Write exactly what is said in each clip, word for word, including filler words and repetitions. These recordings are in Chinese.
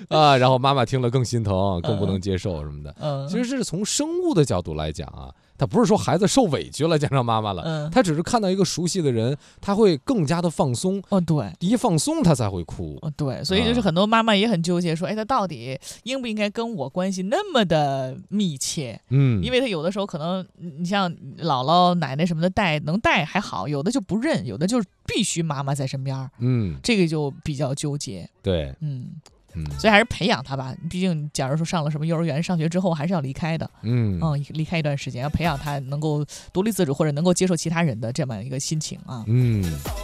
啊，然后妈妈听了更心疼，更不能接受什么的。 嗯， 其实这是从生物的角度来讲啊，他不是说孩子受委屈了见着妈妈了， 嗯， 他只是看到一个熟悉的人，他会更加的放松。 哦，对， 一放松他才会哭。 哦，对，所以就是很多妈妈也很纠结，说，哎，他到底应不应该跟我关系那么的密切？ 嗯， 因为他有的时候可能，你像姥姥奶奶什么的带能带还好，有的就不认，有的就是必须妈妈在身边， 嗯， 这个就比较纠结。 对， 嗯。 嗯， 所以还是培养他吧，毕竟假如说上了什么幼儿园，上学之后还是要离开的， 嗯嗯，离开一段时间，要培养他能够独立自主或者能够接受其他人的这么一个心情啊。 嗯，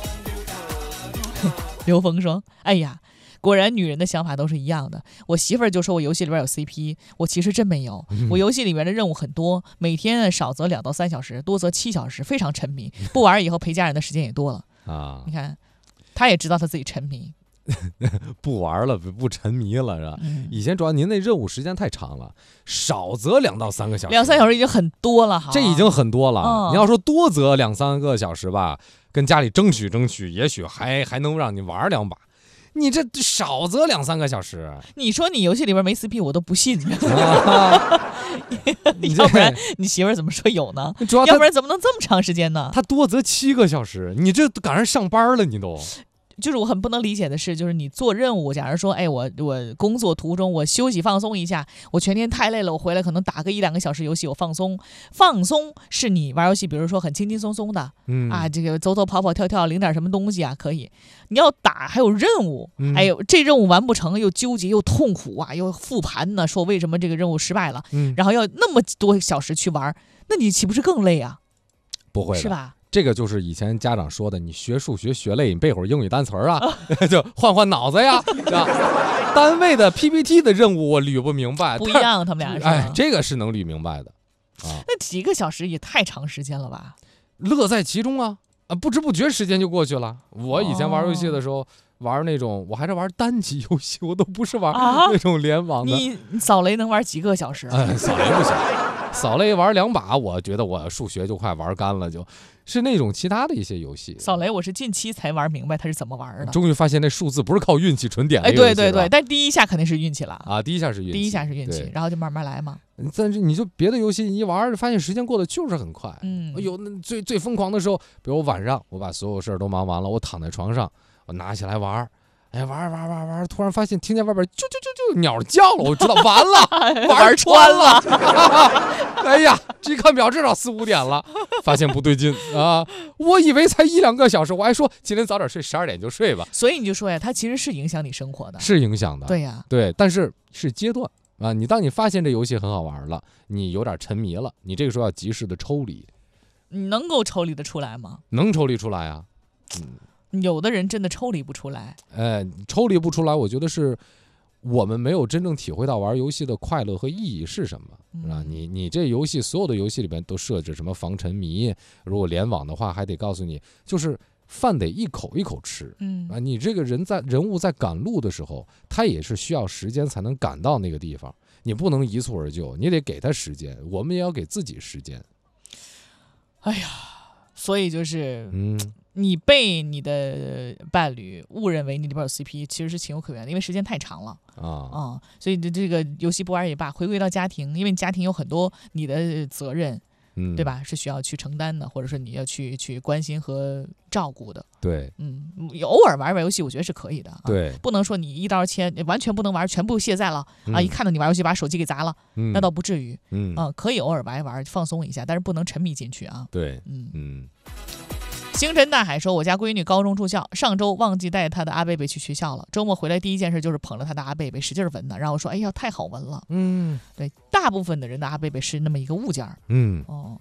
刘峰说：“哎呀，果然女人的想法都是一样的。我媳妇儿就说我游戏里边有 C P， 我其实真没有。我游戏里面的任务很多，每天少则两到三小时，多则七小时，非常沉迷。不玩以后陪家人的时间也多了啊。你看，他也知道他自己沉迷。” 不玩了，不沉迷了，是吧？ 嗯、 以前主要您那任务时间太长了，少则两到三个小时， 两三小时已经很多了哈， 这已经很多了。 嗯、 你要说多则两三个小时吧，跟家里争取争取，也许还还能让你玩两把。你这少则两三个小时， 你说你游戏里边没 C P， 我都不信。啊、要不然你媳妇儿怎么说有呢？ 主要要不然怎么能这么长时间呢？ 他多则七个小时，你这赶上上班了，你都。 就是我很不能理解的是，就是你做任务，假如说，哎，我我工作途中我休息放松一下，我全天太累了，我回来可能打个一两个小时游戏，我放松。放松是你玩游戏，比如说很轻轻松松的，嗯啊，这个走走跑跑跳跳，领点什么东西啊，可以。你要打还有任务，嗯、哎呦，这任务完不成又纠结又痛苦啊，又复盘呢，说为什么这个任务失败了，嗯、然后要那么多小时去玩，那你岂不是更累啊？ 不会， 是吧？ 这个就是以前家长说的，你学数学学累，你背会儿英语单词啊，就换换脑子呀，是吧？单位的 P P T 的任务我捋不明白， 不一样，他们俩是。 哎，这个是能捋明白的啊。 那几个小时也太长时间了吧？ 乐在其中啊，啊，不知不觉时间就过去了。我以前玩游戏的时候，哦、玩那种我还是玩单机游戏，我都不是玩那种联网的。 啊、你扫雷能玩几个小时？ 哎，扫雷不行。扫雷玩两把，我觉得我数学就快玩干了，就是那种其他的一些游戏。 扫雷我是近期才玩明白它是怎么玩的， 终于发现那数字不是靠运气纯点的。 哎，对对对，但第一下肯定是运气了啊，第一下是运气， 第一下是运气，然后就慢慢来嘛。 但是你就别的游戏一玩，发现时间过得就是很快。嗯，有那最最疯狂的时候，比如我晚上我把所有事儿都忙完了，我躺在床上，我拿起来玩。哎，玩玩玩玩，突然发现听见外边啾啾啾啾鸟叫了，我知道完了，玩穿了。哎呀，这一看表至少四五点了，发现不对劲啊！我以为才一两个小时，我还说今天早点睡，十二点就睡吧。 所以你就说呀，它其实是影响你生活的， 是影响的。 对呀， 对，但是是阶段啊。你当你发现这游戏很好玩了，你有点沉迷了，你这个时候要及时的抽离。 你能够抽离得出来吗？ 能抽离出来啊，嗯。 有的人真的抽离不出来， 呃，抽离不出来，我觉得是我们没有真正体会到玩游戏的快乐和意义是什么，是吧？你你这游戏所有的游戏里边都设置什么防沉迷，如果联网的话，还得告诉你，就是饭得一口一口吃，嗯啊，你这个人在人物在赶路的时候，他也是需要时间才能赶到那个地方，你不能一蹴而就，你得给他时间，我们也要给自己时间。 哎呀，所以就是嗯。你被你的伴侣误认为你里边有 C P， 其实是情有可原的，因为时间太长了啊、嗯，所以这个游戏不玩也罢，回归到家庭，因为你家庭有很多你的责任，嗯，对吧？是需要去承担的，或者说你要去去关心和照顾的。 对， 嗯，偶尔玩玩游戏，我觉得是可以的、啊。 对， 不能说你一刀切，完全不能玩，全部卸载了、嗯、啊！一看到你玩游戏，把手机给砸了，嗯、那倒不至于。嗯啊，可以偶尔玩一玩，放松一下，但是不能沉迷进去啊。 对，嗯嗯。 星辰大海说，我家闺女高中住校，上周忘记带她的阿贝贝去学校了，周末回来第一件事就是捧着她的阿贝贝使劲闻呢，然后说哎呀太好闻了。嗯，对，大部分的人的阿贝贝是那么一个物件。嗯哦。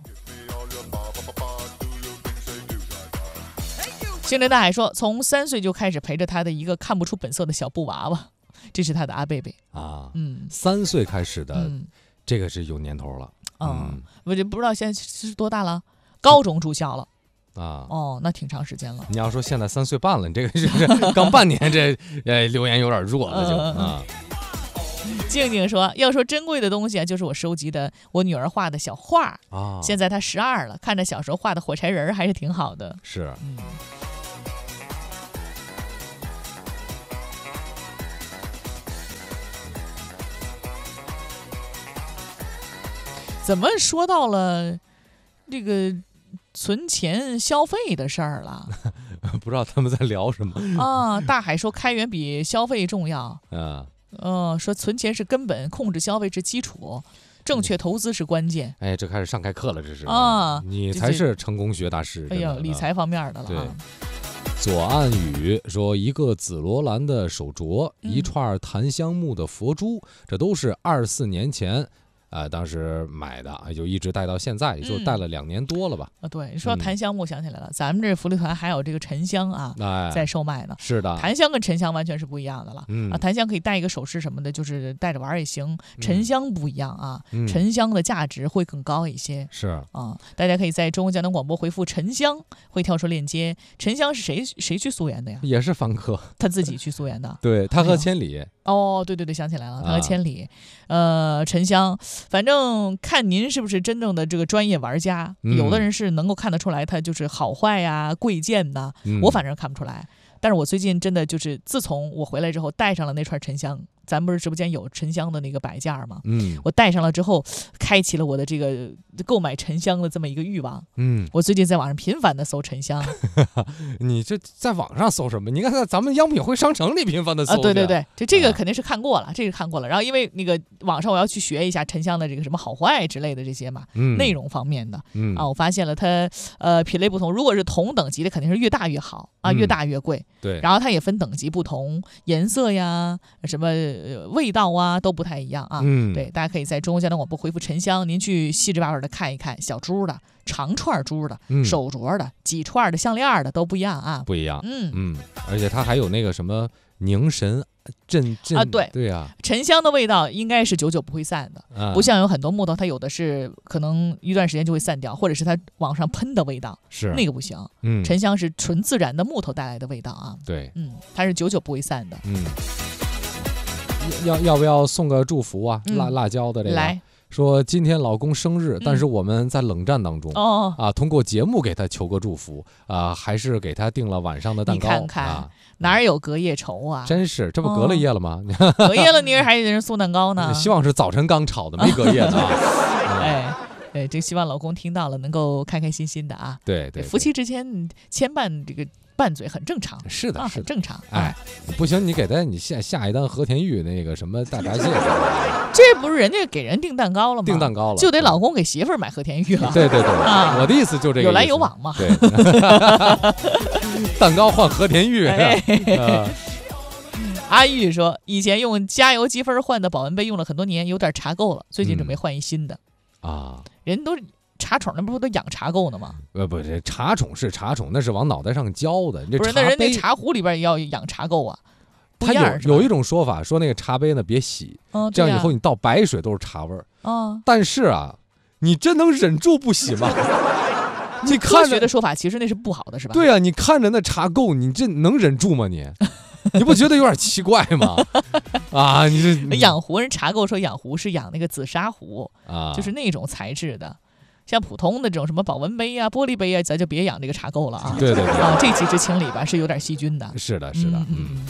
星辰大海说，从三岁就开始陪着他的一个看不出本色的小布娃娃，这是他的阿贝贝啊。嗯，三岁开始的、嗯、这个是有年头了。 嗯，我就不知道现在是多大了，高中住校了。啊哦，那挺长时间了。 你要说现在三岁半了，你这个是刚半年，这呃留言有点弱了就、嗯、啊。 静静说，要说珍贵的东西啊，就是我收集的我女儿画的小画啊。现在她十二了，看着小时候画的火柴人还是挺好的。 是。嗯。 怎么说到了这个存钱消费的事儿了？ 不知道他们在聊什么啊？大海说开源比消费重要。 啊， 呃，说存钱是根本，控制消费是基础，正确投资是关键。 哎，这开始上开课了，这是啊， 你才是成功学大师。 哎呀，理财方面的了。 对。左岸宇说，一个紫罗兰的手镯， 嗯、 一串檀香木的佛珠，这都是二四年前。呃，当时买的，就一直戴到现在，也就戴了两年多了吧。 啊、嗯，对，你说檀香木想起来了，嗯、咱们这福利团还有这个沉香啊， 哎、 在售卖呢。 是的， 檀香跟沉香完全是不一样的了。 嗯啊，檀香可以戴一个首饰什么的，就是戴着玩也行。沉香不一样啊， 嗯、 沉香的价值会更高一些。 是啊，大家可以在中国交通广播回复沉香，会跳出链接。沉香是谁谁去溯源的呀？ 也是凡客， 他自己去溯源的。 对，他和千里。 哎、哦，对对对，想起来了，他和千里。啊、呃，沉香，反正。看您是不是真正的这个专业玩家， 嗯、 有的人是能够看得出来，他就是好坏呀、贵贱呐、 嗯。 我反正看不出来，但是我最近真的就是自从我回来之后，带上了那串沉香。咱不是直播间有沉香的那个摆件吗？ 嗯， 我带上了之后，开启了我的这个购买沉香的这么一个欲望。 嗯， 我最近在网上频繁的搜沉香。 你这在网上搜什么？你看在咱们央品汇商城里频繁的搜。 啊，对对对，这这个肯定是看过了，啊、这个看过了。然后因为那个网上我要去学一下沉香的这个什么好坏之类的这些嘛， 嗯、 内容方面的。 嗯啊，我发现了它呃品类不同，如果是同等级的，肯定是越大越好啊， 嗯、 越大越贵。 对。 然后它也分等级不同，颜色呀，什么、呃、味道啊都不太一样啊。 嗯， 对，大家可以在中国交通广播回复沉香，您去细致巴巴的看一看，小珠的、长串珠的、 嗯、 手镯的、几串的、项链的都不一样啊， 不一样。 嗯嗯，而且它还有那个什么凝神镇镇啊，对对啊， 沉香的味道应该是久久不会散的， 啊、 不像有很多木头，它有的是可能一段时间就会散掉，或者是它往上喷的味道， 是那个不行。 嗯， 沉香是纯自然的木头带来的味道啊。 对， 嗯，它是久久不会散的。 嗯，要要不要送个祝福啊？ 嗯、 辣辣椒的这个。 来。 说今天老公生日， 嗯、 但是我们在冷战当中、 哦、 啊，通过节目给他求个祝福啊，还是给他订了晚上的蛋糕。 你看看、 啊、 哪有隔夜仇啊？ 真是，这不隔了夜了吗？ 哦、隔夜了，你还给人送蛋糕呢？ 希望是早晨刚炒的，没隔夜的啊。 哎。对，这希望老公听到了能够开开心心的啊。 对 对, 对， 夫妻之间牵绊这个拌嘴很正常， 是的， 啊、 是很正常。 哎，不行，你给他你下下一单和田玉那个什么大闸蟹， 这不是人家给人订蛋糕了吗？ 订蛋糕了， 就得老公给媳妇儿买和田玉了。 对对对， 啊、 我的意思就这个， 有来有往嘛。 对，蛋糕换和田玉。 哎啊、 阿玉说，以前用加油积分换的保温杯用了很多年，有点茶垢了，最近准备换一新的。 嗯、啊。 人都茶宠，那不是都养茶垢呢吗？ 呃，不，这茶宠是茶宠，那是往脑袋上浇的。这不是，那人那茶壶里边也要养茶垢啊。 他有有一种说法，说那个茶杯呢别洗， 嗯、 这样以后你倒白水都是茶味儿。 啊， 但是啊，你真能忍住不洗吗？你看科学的说法，其实那是不好的，是吧？ 对啊，你看着那茶垢，你这能忍住吗？你？你不觉得有点奇怪吗？啊，你这养壶人茶垢说养壶是养那个紫砂壶啊， 就是那种材质的，像普通的这种什么保温杯啊、玻璃杯啊，咱就别养这个茶垢了啊。 对对对啊，这几支清理吧是有点细菌的。 是的，是的， 嗯。嗯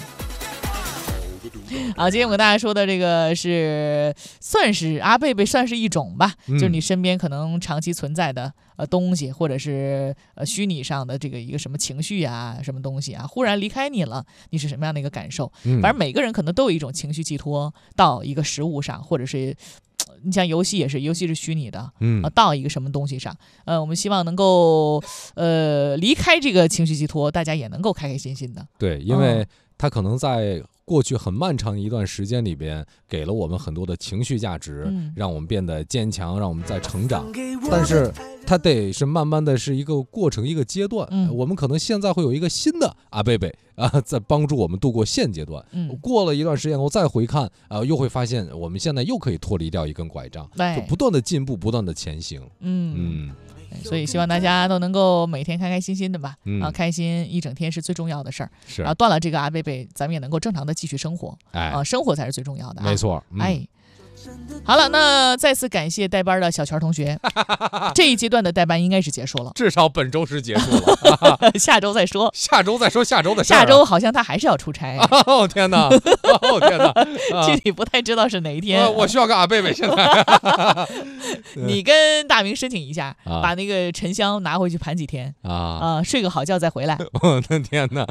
好，今天我跟大家说的这个是算是阿贝贝算是一种吧， 嗯、 就是你身边可能长期存在的呃东西，或者是呃虚拟上的这个一个什么情绪啊，什么东西啊，忽然离开你了，你是什么样的一个感受？ 嗯、 反正每个人可能都有一种情绪寄托到一个实物上，或者是你像游戏也是，游戏是虚拟的， 嗯、 啊，到一个什么东西上，呃，我们希望能够呃离开这个情绪寄托，大家也能够开开心心的。 对，因为他可能在过去很漫长一段时间里边，给了我们很多的情绪价值， 嗯、 让我们变得坚强，让我们在成长。但是它得是慢慢的是一个过程，一个阶段。 嗯、 我们可能现在会有一个新的阿贝贝啊，在帮助我们度过现阶段。 嗯、 过了一段时间后再回看啊，又会发现我们现在又可以脱离掉一根拐杖，就不断的进步，不断的前行。 嗯嗯。 所以希望大家都能够每天开开心心的吧， 嗯、 啊，开心一整天是最重要的事儿。 是， 然后断了这个阿贝贝，咱们也能够正常的继续生活。 哎， 啊，生活才是最重要的、啊。 没错。 嗯、哎。 好了，那再次感谢带班的小泉同学，这一阶段的带班应该是结束了， 至少本周是结束了， 下周再说， 下周再说下周的事儿、啊。 下周好像他还是要出差。 哦天哪！哦天哪！啊、 具体不太知道是哪一天。 呃、我需要个阿贝贝现在。 你跟大明申请一下， 啊、 把那个沉香拿回去盘几天啊啊、呃，睡个好觉再回来。 我的天哪！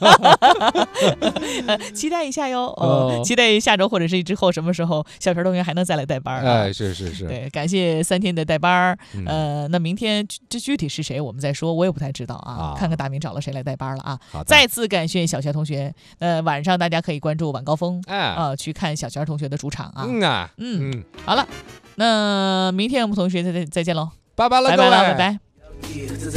呃，期待一下哟，哦，期待下周或者是之后什么时候小平同学还能再来带班、啊。 哎，是是是， 对，感谢三天的带班、 嗯。 呃，那明天这具体是谁我们再说，我也不太知道啊。啊看看大明找了谁来带班了啊。再次感谢小泉同学。呃，晚上大家可以关注晚高峰，哎，啊、呃，去看小泉同学的主场啊。 嗯啊， 嗯嗯，好了，那明天我们同学再再见喽， 拜拜了， 拜拜了，拜拜。